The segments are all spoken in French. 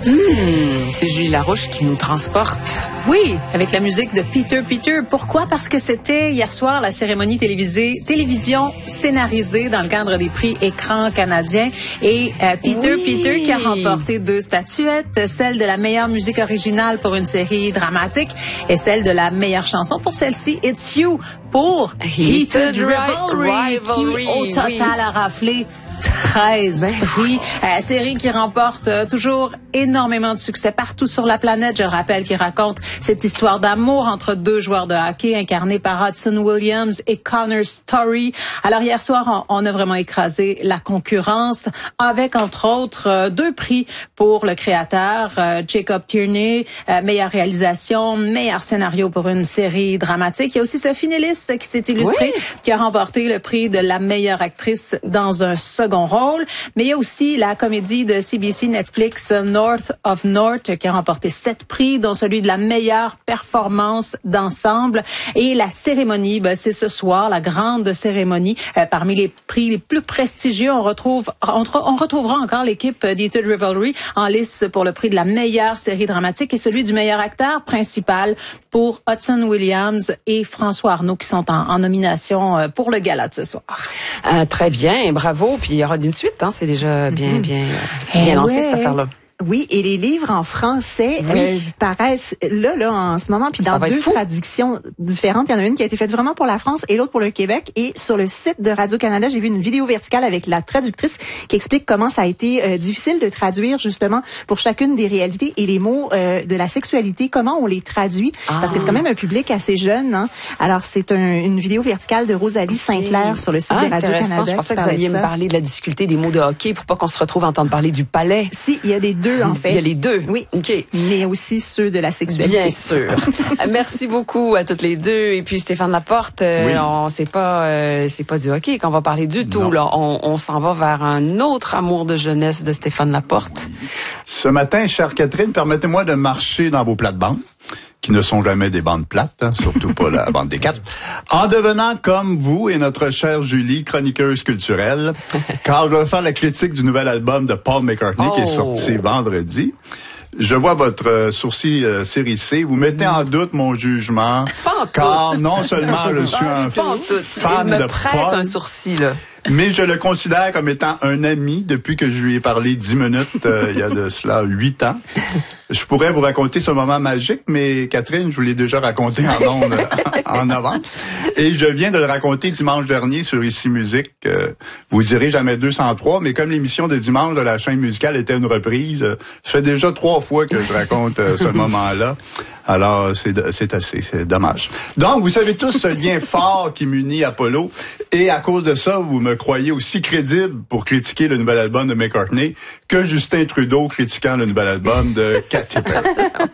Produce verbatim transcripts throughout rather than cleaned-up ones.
Mmh, c'est Julie Larouche qui nous transporte. Oui, avec la musique de Peter Peter. Pourquoi? Parce que c'était hier soir la cérémonie télévisée, télévision scénarisée dans le cadre des prix Écran canadiens. Et euh, Peter oui. Peter qui a remporté deux statuettes, celle de la meilleure musique originale pour une série dramatique et celle de la meilleure chanson pour celle-ci, It's You, pour Heated, Heated Rivalry, Rivalry, qui au total oui. a raflé treize ben, prix. Euh, série qui remporte euh, toujours énormément de succès partout sur la planète. Je le rappelle, qui raconte cette histoire d'amour entre deux joueurs de hockey incarnés par Hudson Williams et Connor Story. Alors hier soir, on, on a vraiment écrasé la concurrence avec entre autres euh, deux prix pour le créateur euh, Jacob Tierney, euh, meilleure réalisation, meilleur scénario pour une série dramatique. Il y a aussi Sophie Nellis qui s'est illustrée, oui. qui a remporté le prix de la meilleure actrice dans un second rôle, mais il y a aussi la comédie de C B C Netflix North of North qui a remporté sept prix, dont celui de la meilleure performance d'ensemble. Et la cérémonie, ben, c'est ce soir, la grande cérémonie. Euh, parmi les prix les plus prestigieux, on retrouve, on, on retrouvera encore l'équipe d'Heated Rivalry en lice pour le prix de la meilleure série dramatique et celui du meilleur acteur principal pour Hudson Williams et François Arnault qui sont en, en nomination pour le gala de ce soir. Euh, très bien, bravo. Puis il y aura une suite, hein, c'est déjà bien, mm-hmm. bien, bien eh lancé ouais. cette affaire-là. Oui, et les livres en français oui. euh, paraissent là, là, en ce moment, puis dans deux traductions différentes. Il y en a une qui a été faite vraiment pour la France et l'autre pour le Québec. Et sur le site de Radio-Canada, j'ai vu une vidéo verticale avec la traductrice qui explique comment ça a été euh, difficile de traduire justement pour chacune des réalités et les mots euh, de la sexualité, comment on les traduit, ah. parce que c'est quand même un public assez jeune. Hein? Alors, c'est un, une vidéo verticale de Rosalie okay. Saint-Clair sur le site ah, de Radio-Canada. Je pensais que vous alliez me parler de la difficulté des mots de hockey pour pas qu'on se retrouve à entendre parler du palais. Si, il y a les deux. En fait. Il y a les deux. Oui. OK. Mais aussi ceux de la sexualité. Bien sûr. Merci beaucoup à toutes les deux. Et puis Stéphane Laporte, euh, oui. on c'est pas euh, c'est pas du hockey qu'on va parler du tout. Non. Là, on, on s'en va vers un autre amour de jeunesse de Stéphane Laporte. Ce matin, chère Catherine, permettez-moi de marcher dans vos plates-bandes, qui ne sont jamais des bandes plates, hein, surtout pas la bande des quatre, en devenant comme vous et notre chère Julie, chroniqueuse culturelle, car je vais faire la critique du nouvel album de Paul McCartney oh. qui est sorti vendredi. Je vois votre euh, sourcil euh, s'hérisser. Vous mettez en doute mon jugement, pas car non seulement je suis un fan Il me de prête Paul, un sourcil, là. mais je le considère comme étant un ami depuis que je lui ai parlé dix minutes, euh, il y a de cela huit ans. Je pourrais vous raconter ce moment magique, mais Catherine, je vous l'ai déjà raconté en ondes en novembre. Et je viens de le raconter dimanche dernier sur Ici Musique. Euh, vous direz jamais deux cent trois, mais comme l'émission de dimanche de la chaîne musicale était une reprise, euh, ça fait déjà trois fois que je raconte euh, ce moment-là. Alors, c'est, c'est assez, c'est dommage. Donc, vous savez tous ce lien fort qui m'unit Apollo. Et à cause de ça, vous me croyez aussi crédible pour critiquer le nouvel album de McCartney que Justin Trudeau critiquant le nouvel album de Katy Perry.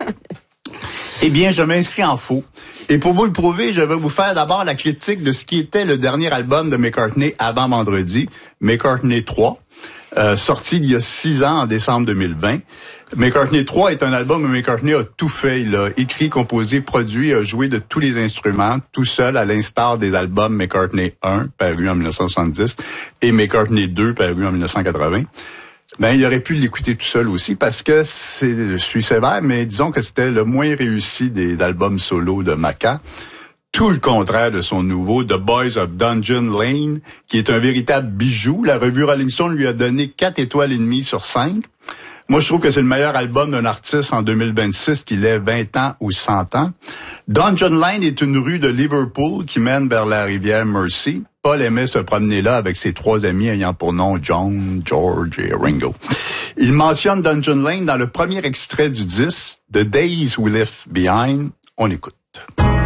Eh bien, je m'inscris en faux. Et pour vous le prouver, je vais vous faire d'abord la critique de ce qui était le dernier album de McCartney avant vendredi, McCartney trois. Euh, sorti il y a six ans, en décembre deux mille vingt. McCartney trois est un album où McCartney a tout fait. Il a écrit, composé, produit, a joué de tous les instruments, tout seul, à l'instar des albums McCartney un, paru en dix-neuf cent soixante-dix, et McCartney deux, paru en dix-neuf cent quatre-vingts. Ben, il aurait pu l'écouter tout seul aussi, parce que c'est, je suis sévère, mais disons que c'était le moins réussi des albums solo de Macca. Tout le contraire de son nouveau The Boys of Dungeon Lane, qui est un véritable bijou. La revue Rolling Stone lui a donné quatre étoiles et demie sur cinq. Moi, je trouve que c'est le meilleur album d'un artiste en deux mille vingt-six, qu'il ait vingt ans ou cent ans. Dungeon Lane est une rue de Liverpool qui mène vers la rivière Mersey. Paul aimait se promener là avec ses trois amis ayant pour nom John, George et Ringo. Il mentionne Dungeon Lane dans le premier extrait du disque, The Days We Left Behind. On écoute.